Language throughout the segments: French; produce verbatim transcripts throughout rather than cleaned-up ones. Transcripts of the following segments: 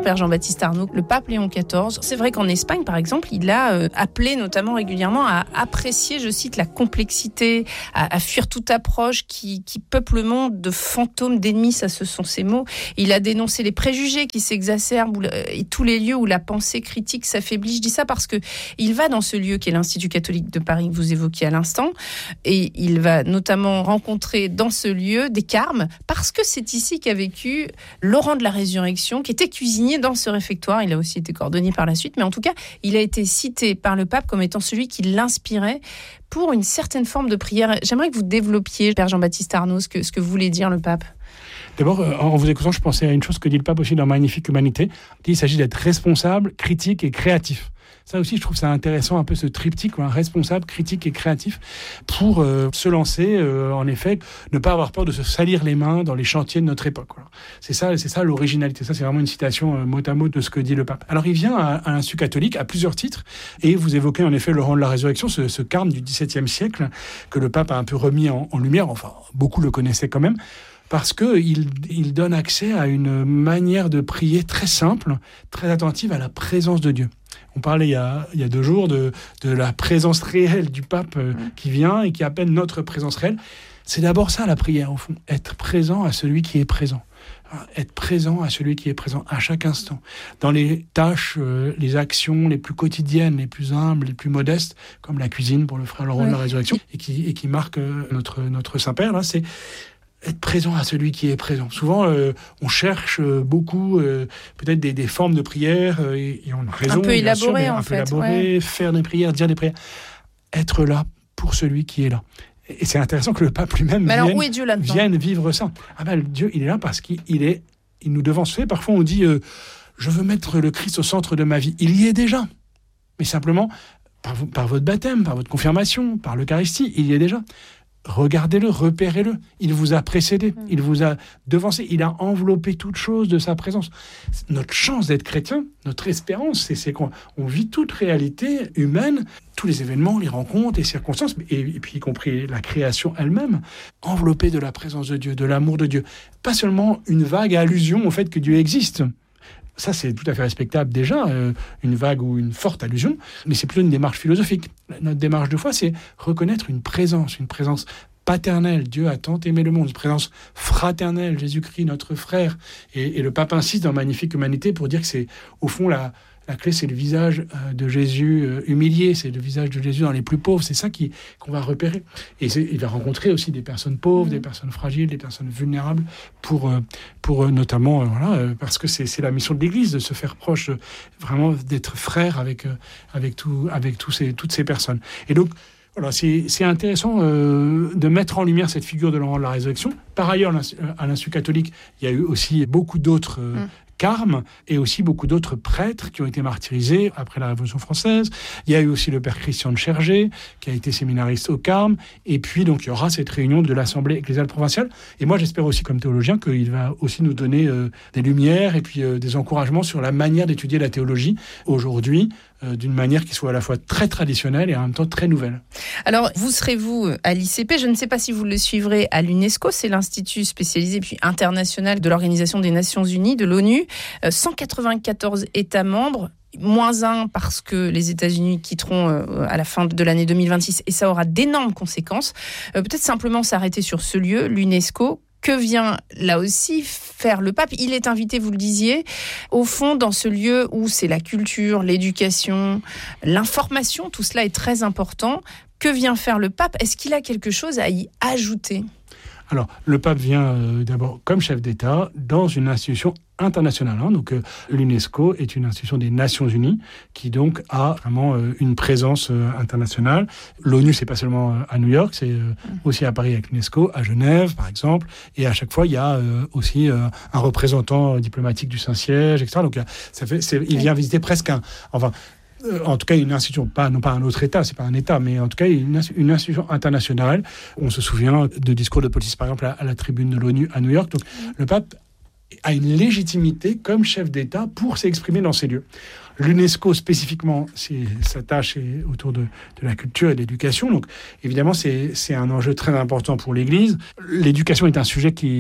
Père Jean-Baptiste Arnaud, le pape Léon quatorze. C'est vrai qu'en Espagne, par exemple, il a euh, appelé notamment régulièrement à apprécier, je cite, la complexité, à, à fuir toute approche qui, qui peuple le monde de fantômes, d'ennemis, ça ce sont ses mots. Il a dénoncé les préjugés qui s'exacerbent et tous les lieux où la pensée critique s'affaiblit. Je dis ça parce que il va dans ce lieu qui est l'Institut catholique de Paris que vous évoquiez à l'instant, et il va notamment rencontrer dans ce lieu des carmes, parce que c'est ici qu'a vécu Laurent de la Résurrection, qui était cuisinier dans ce réfectoire. Il a aussi été cordonnier par la suite, mais en tout cas, il a été cité par le pape comme étant celui qui l'inspirait pour une certaine forme de prière. J'aimerais que vous développiez, Père Jean-Baptiste Arnaud, ce que, ce que voulait dire le pape. D'abord, en vous écoutant, je pensais à une chose que dit le pape aussi dans Magnifique Humanité. Il dit, il s'agit d'être responsable, critique et créatif. Ça aussi, je trouve ça intéressant, un peu ce triptyque, quoi, responsable, critique et créatif, pour euh, se lancer, euh, en effet, ne pas avoir peur de se salir les mains dans les chantiers de notre époque. Voilà. C'est ça, c'est ça l'originalité. Ça, c'est vraiment une citation euh, mot à mot de ce que dit le pape. Alors, il vient à, à l'Institut catholique à plusieurs titres, et vous évoquez en effet Laurent de la Résurrection, ce, ce carme du dix-septième siècle, que le pape a un peu remis en, en lumière, enfin, beaucoup le connaissaient quand même, parce qu'il il donne accès à une manière de prier très simple, très attentive à la présence de Dieu. On parlait il y a, il y a deux jours de, de la présence réelle du pape euh, qui vient et qui appelle notre présence réelle. C'est d'abord ça la prière, au fond, être présent à celui qui est présent. Être présent à celui qui est présent à chaque instant. Dans les tâches, euh, les actions les plus quotidiennes, les plus humbles, les plus modestes, comme la cuisine pour le frère Laurent oui. de la Résurrection, et qui, et qui marque euh, notre, notre Saint-Père, là, c'est être présent à celui qui est présent. Souvent, euh, on cherche euh, beaucoup, euh, peut-être des, des formes de prière, euh, et, et on a raison, un peu élaboré, sûr, en un fait. peu élaboré, ouais. Faire des prières, dire des prières. Être là pour celui qui est là. Et c'est intéressant que le pape lui-même Mais vienne, alors, où est Dieu là-dedans ? vienne vivre ça. Ah ben, Dieu, il est là parce qu'il est, il nous devance. Fait. Parfois, on dit euh, « Je veux mettre le Christ au centre de ma vie ». Il y est déjà. Mais simplement, par, par votre baptême, par votre confirmation, par l'Eucharistie, il y est déjà. Regardez-le, repérez-le. Il vous a précédé, il vous a devancé, il a enveloppé toute chose de sa présence. Notre chance d'être chrétien, notre espérance, c'est, c'est qu'on on vit toute réalité humaine, tous les événements, les rencontres, les circonstances, et, et puis y compris la création elle-même, enveloppée de la présence de Dieu, de l'amour de Dieu. Pas seulement une vague allusion au fait que Dieu existe. Ça, c'est tout à fait respectable déjà, euh, une vague ou une forte allusion, mais c'est plutôt une démarche philosophique. Notre démarche de foi, c'est reconnaître une présence, une présence paternelle. Dieu a tant aimé le monde, une présence fraternelle, Jésus-Christ, notre frère. Et, et le pape insiste dans Magnifique Humanité pour dire que c'est, au fond, la, la clé, c'est le visage de Jésus humilié, c'est le visage de Jésus dans les plus pauvres. C'est ça qui, qu'on va repérer. Et c'est, il va rencontrer aussi des personnes pauvres, mmh. des personnes fragiles, des personnes vulnérables, pour, pour notamment, voilà, parce que c'est, c'est la mission de l'Église, de se faire proche, vraiment d'être frère avec, avec, tout, avec tous ces, toutes ces personnes. Et donc, voilà, c'est, c'est intéressant euh, de mettre en lumière cette figure de Laurent de la Résurrection. Par ailleurs, à l'Institut catholique, il y a eu aussi beaucoup d'autres euh, mmh. carmes et aussi beaucoup d'autres prêtres qui ont été martyrisés après la Révolution française. Il y a eu aussi le père Christian de Chergé, qui a été séminariste au Carme. Et puis, donc, il y aura cette réunion de l'Assemblée ecclésiale provinciale. Et moi, j'espère aussi, comme théologien, qu'il va aussi nous donner euh, des lumières et puis euh, des encouragements sur la manière d'étudier la théologie aujourd'hui, euh, d'une manière qui soit à la fois très traditionnelle et en même temps très nouvelle. Alors, vous serez-vous à l'I C P, je ne sais pas si vous le suivrez à l'UNESCO, c'est l'Institut spécialisé puis international de l'Organisation des Nations Unies, de l'ONU, euh, cent quatre-vingt-quatorze États membres, moins un parce que les États-Unis quitteront euh, à la fin de l'année deux mille vingt-six et ça aura d'énormes conséquences. Euh, peut-être simplement s'arrêter sur ce lieu, l'UNESCO. Que vient là aussi faire le pape ? Il est invité, vous le disiez, au fond dans ce lieu où c'est la culture, l'éducation, l'information, tout cela est très important. Que vient faire le pape ? Est-ce qu'il a quelque chose à y ajouter ? Alors, le pape vient euh, d'abord comme chef d'État dans une institution internationale. Hein. Donc, euh, l'UNESCO est une institution des Nations Unies qui donc a vraiment euh, une présence euh, internationale. L'ONU, c'est pas seulement euh, à New York, c'est euh, aussi à Paris avec l'UNESCO, à Genève, par exemple. Et à chaque fois, il y a euh, aussi euh, un représentant diplomatique du Saint-Siège, et cetera. Donc, là, ça fait, c'est, il vient visiter presque un... Enfin, en tout cas, une institution, pas, non pas un autre État, c'est pas un État, mais en tout cas, une, une institution internationale. On se souvient de discours de politique, par exemple, à, à la tribune de l'ONU à New York. Donc, mmh. le pape a une légitimité comme chef d'État pour s'exprimer dans ces lieux. L'UNESCO, spécifiquement, c'est, sa tâche est autour de, de la culture et de l'éducation. Donc, évidemment, c'est, c'est un enjeu très important pour l'Église. L'éducation est un sujet qui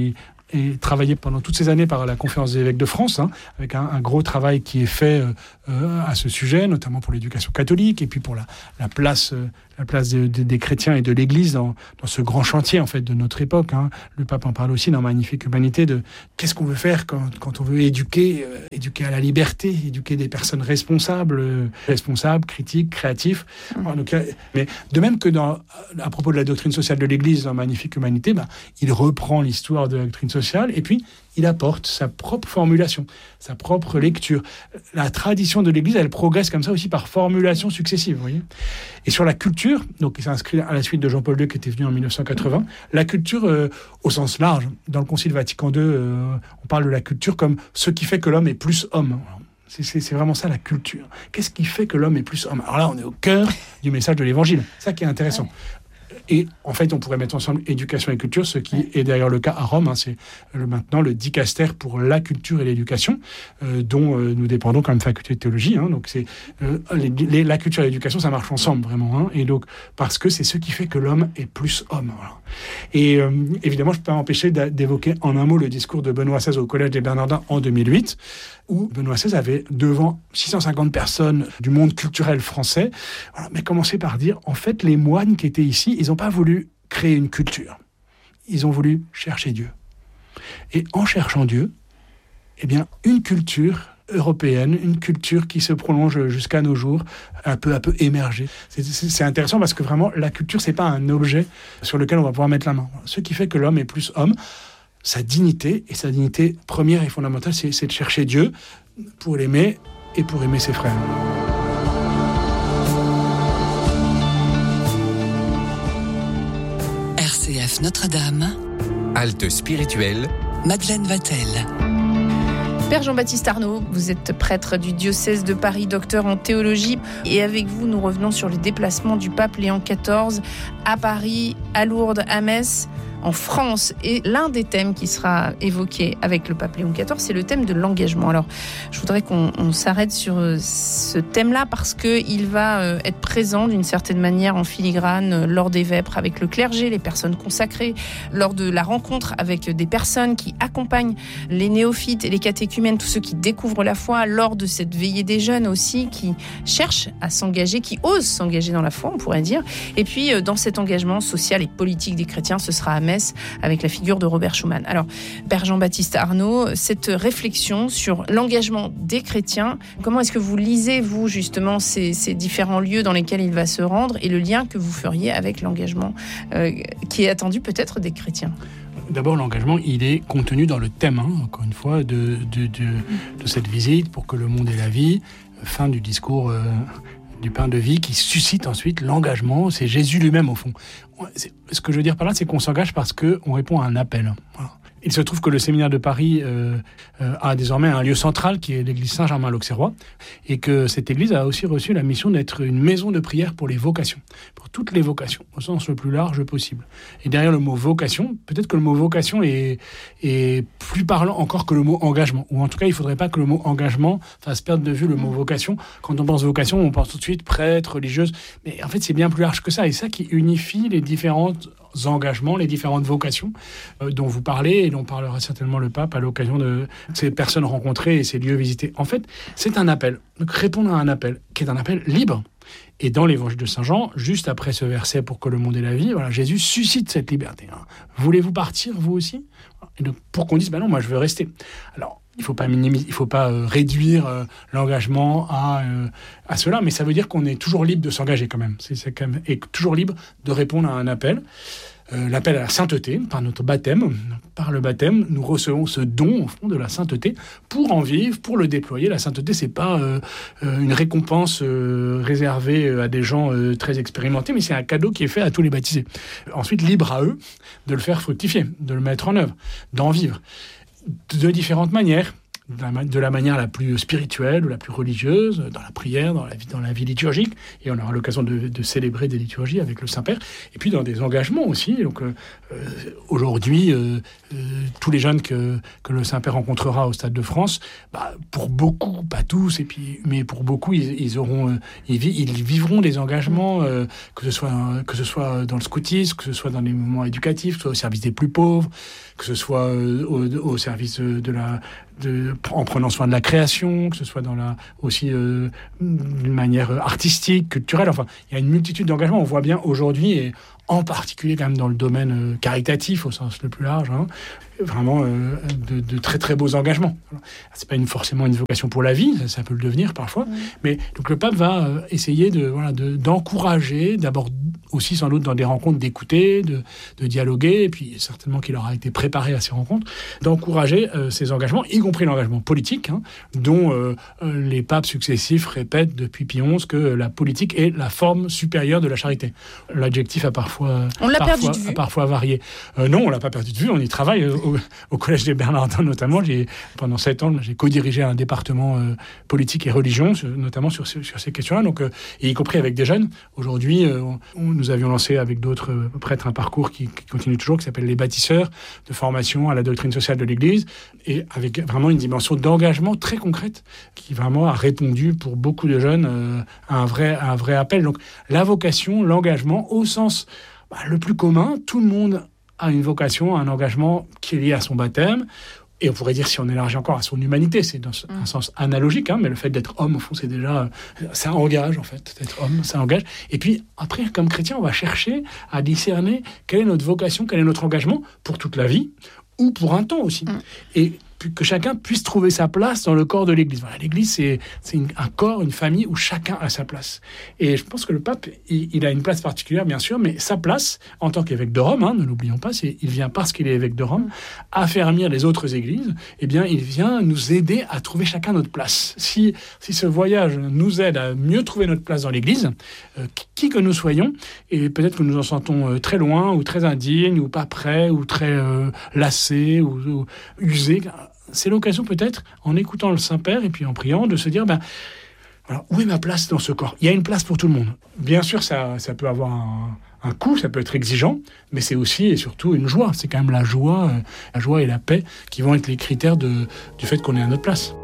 et travaillé pendant toutes ces années par la Conférence des évêques de France, hein, avec un, un gros travail qui est fait euh, à ce sujet, notamment pour l'éducation catholique et puis pour la, la place, euh, la place de, de, des chrétiens et de l'Église dans, dans ce grand chantier en fait de notre époque. Hein. Le pape en parle aussi dans Magnifique Humanité de qu'est-ce qu'on veut faire quand, quand on veut éduquer, euh, éduquer à la liberté, éduquer des personnes responsables, euh, responsables, critiques, créatifs. Mmh. Alors, donc, mais de même que dans, à propos de la doctrine sociale de l'Église dans Magnifique Humanité, bah, il reprend l'histoire de la doctrine sociale et puis il apporte sa propre formulation, sa propre lecture. La tradition de l'Église, elle progresse comme ça aussi par formulation successive, vous voyez. Et sur la culture, donc il s'inscrit à la suite de Jean-Paul deux qui était venu en dix-neuf cent quatre-vingts, la culture euh, au sens large. Dans le Concile Vatican deux, euh, on parle de la culture comme ce qui fait que l'homme est plus homme. C'est, c'est, c'est vraiment ça la culture. Qu'est-ce qui fait que l'homme est plus homme ? Alors là, on est au cœur du message de l'Évangile. C'est ça qui est intéressant. Ouais. Et en fait, on pourrait mettre ensemble éducation et culture, ce qui ouais. est d'ailleurs le cas à Rome. Hein, c'est le, maintenant le dicaster pour la culture et l'éducation, euh, dont euh, nous dépendons comme faculté de théologie. Hein, donc, c'est euh, les, les, la culture et l'éducation, ça marche ensemble vraiment. Hein, et donc, parce que c'est ce qui fait que l'homme est plus homme. Voilà. Et euh, évidemment, je ne peux pas m'empêcher d'évoquer en un mot le discours de Benoît seize au Collège des Bernardins en deux mille huit, où Benoît seize avait devant six cent cinquante personnes du monde culturel français, voilà, mais commencé par dire, en fait, les moines qui étaient ici, ils n'ont pas voulu créer une culture. Ils ont voulu chercher Dieu. Et en cherchant Dieu, eh bien, une culture européenne, une culture qui se prolonge jusqu'à nos jours, un peu à peu émerger. C'est, c'est, c'est intéressant parce que vraiment, la culture, c'est pas un objet sur lequel on va pouvoir mettre la main. Ce qui fait que l'homme est plus homme, sa dignité, et sa dignité première et fondamentale, c'est, c'est de chercher Dieu pour l'aimer et pour aimer ses frères. R C F Notre-Dame. Halte spirituelle. Madeleine Vatel. Père Jean-Baptiste Arnaud, vous êtes prêtre du diocèse de Paris, docteur en théologie. Et avec vous, nous revenons sur les déplacements du pape Léon quatorze à Paris, à Lourdes, à Metz, en France. Et l'un des thèmes qui sera évoqué avec le pape Léon quatorze, c'est le thème de l'engagement. Alors, je voudrais qu'on on s'arrête sur ce thème-là parce qu'il va être présent d'une certaine manière en filigrane lors des vêpres avec le clergé, les personnes consacrées, lors de la rencontre avec des personnes qui accompagnent les néophytes et les catéchumènes, tous ceux qui découvrent la foi, lors de cette veillée des jeunes aussi, qui cherchent à s'engager, qui osent s'engager dans la foi, on pourrait dire. Et puis, dans cet engagement social et politique des chrétiens, ce sera à Metz, avec la figure de Robert Schuman. Alors, Père Jean-Baptiste Arnaud, cette réflexion sur l'engagement des chrétiens, comment est-ce que vous lisez, vous, justement, ces, ces différents lieux dans lesquels il va se rendre et le lien que vous feriez avec l'engagement euh, qui est attendu peut-être des chrétiens ? D'abord, l'engagement, il est contenu dans le thème, hein, encore une fois, de, de, de, de cette visite, pour que le monde ait la vie, fin du discours euh, du pain de vie, qui suscite ensuite l'engagement. C'est Jésus lui-même, au fond. C'est, ce que je veux dire par là, c'est qu'on s'engage parce qu'on répond à un appel. Voilà. Il se trouve que le séminaire de Paris euh, euh, a désormais un lieu central qui est l'église Saint-Germain-l'Auxerrois et que cette église a aussi reçu la mission d'être une maison de prière pour les vocations, pour toutes les vocations, au sens le plus large possible. Et derrière le mot vocation, peut-être que le mot vocation est, est plus parlant encore que le mot engagement. Ou en tout cas, il ne faudrait pas que le mot engagement fasse perdre de vue le mot vocation. Quand on pense vocation, on pense tout de suite prêtre, religieuse. Mais en fait, c'est bien plus large que ça. Et ça qui unifie les différentes engagements, les différentes vocations euh, dont vous parlez et dont parlera certainement le pape à l'occasion de ces personnes rencontrées et ces lieux visités. En fait, c'est un appel. Donc répondre à un appel, qui est un appel libre. Et dans l'évangile de Saint Jean, juste après ce verset « Pour que le monde ait la vie », voilà, Jésus suscite cette liberté. Hein. Voulez-vous partir, vous aussi ? Et donc, pour qu'on dise bah « non, moi je veux rester ». Alors, il ne faut pas minimiser, il faut pas euh, réduire euh, l'engagement à, euh, à cela, mais ça veut dire qu'on est toujours libre de s'engager quand même. C'est, c'est quand même et toujours libre de répondre à un appel. Euh, l'appel à la sainteté, par notre baptême. Par le baptême, nous recevons ce don, au fond, de la sainteté, pour en vivre, pour le déployer. La sainteté, c'est pas euh, euh, une récompense euh, réservée à des gens euh, très expérimentés, mais c'est un cadeau qui est fait à tous les baptisés. Ensuite, libre à eux de le faire fructifier, de le mettre en œuvre, d'en vivre, de différentes manières. De la manière la plus spirituelle ou la plus religieuse, dans la prière, dans la vie, dans la vie liturgique, et on aura l'occasion de, de célébrer des liturgies avec le Saint-Père, et puis dans des engagements aussi. Donc euh, aujourd'hui, euh, euh, tous les jeunes que, que le Saint-Père rencontrera au Stade de France, bah, pour beaucoup, pas tous, et puis, mais pour beaucoup, ils, ils, auront, euh, ils, vi- ils vivront des engagements, euh, que ce soit, que ce soit dans le scoutisme, que ce soit dans les mouvements éducatifs, que ce soit au service des plus pauvres, que ce soit euh, au, au service de, de la... De, en prenant soin de la création, que ce soit dans la, aussi euh, d'une manière artistique, culturelle. Enfin, il y a une multitude d'engagements. On voit bien aujourd'hui, et en particulier quand même dans le domaine euh, caritatif au sens le plus large, hein, vraiment euh, de, de très très beaux engagements. C'est pas une, forcément une vocation pour la vie, ça, ça peut le devenir parfois, mmh. mais donc le pape va euh, essayer de, voilà, de, d'encourager, d'abord aussi sans doute dans des rencontres d'écouter, de, de dialoguer, et puis certainement qu'il aura été préparé à ces rencontres, d'encourager euh, ces engagements, y compris l'engagement politique, hein, dont euh, les papes successifs répètent depuis Pie onze que la politique est la forme supérieure de la charité. L'adjectif a parfois, on l'a parfois, perdu de vue. a parfois varié. Euh, non, on l'a pas perdu de vue, on y travaille. Euh, au, au Collège des Bernardins notamment, j'ai, pendant sept ans, j'ai co-dirigé un département euh, politique et religion, notamment sur, sur, sur ces questions-là, donc, euh, et y compris avec des jeunes. Aujourd'hui, euh, on, nous avions lancé avec d'autres euh, prêtres un parcours qui, qui continue toujours, qui s'appelle les bâtisseurs de formation à la doctrine sociale de l'Église, et avec vraiment une dimension d'engagement très concrète qui vraiment a répondu pour beaucoup de jeunes euh, à un vrai, à un vrai appel. Donc la vocation, l'engagement, au sens bah, le plus commun, tout le monde a une vocation, un engagement qui est lié à son baptême. Et on pourrait dire, si on élargit encore, à son humanité, c'est dans un sens analogique, hein, mais le fait d'être homme, au fond, c'est déjà... Ça engage, en fait, d'être homme, ça engage. Et puis, après, comme chrétien, on va chercher à discerner quelle est notre vocation, quel est notre engagement pour toute la vie, ou pour un temps aussi. Mm. Et que chacun puisse trouver sa place dans le corps de l'Église. Voilà, l'Église, c'est, c'est une, un corps, une famille où chacun a sa place. Et je pense que le pape, il, il a une place particulière, bien sûr, mais sa place, en tant qu'évêque de Rome, hein, ne l'oublions pas, c'est, il vient parce qu'il est évêque de Rome, affermir les autres églises, eh bien, il vient nous aider à trouver chacun notre place. Si, si ce voyage nous aide à mieux trouver notre place dans l'Église, euh, qui que nous soyons, et peut-être que nous en sentons euh, très loin, ou très indignes, ou pas prêts, ou très euh, lassés, ou, ou usés, c'est l'occasion peut-être, en écoutant le Saint-Père et puis en priant, de se dire, ben, voilà, où est ma place dans ce corps ? Il y a une place pour tout le monde. Bien sûr, ça, ça peut avoir un, un coût, ça peut être exigeant, mais c'est aussi et surtout une joie. C'est quand même la joie, euh, la joie et la paix qui vont être les critères de, du fait qu'on est à notre place.